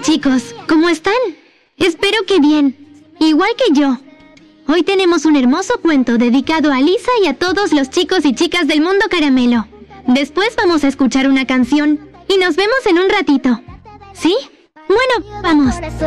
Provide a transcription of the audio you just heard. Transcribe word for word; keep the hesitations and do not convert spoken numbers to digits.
chicos, ¿cómo están? Espero que bien, igual que yo. Hoy tenemos un hermoso cuento dedicado a Lisa y a todos los chicos y chicas del mundo caramelo. Después vamos a escuchar una canción y nos vemos en un ratito. ¿Sí? Bueno, vamos.